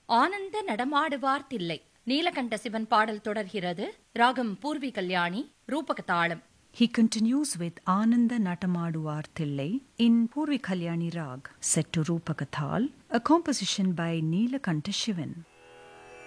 ஆனந்த நடமாடுவார் தில்லை. நீலகண்ட சிவன் பாடல் தொடர்கிறது. ராகம் பூர்வி கல்யாணி, ரூபக தாளம். He continues with Ananda Natamaduvar Thillai in Purvi Kalyani Rag, set to Rupaka Thal, a composition by Neelakanta Shivan.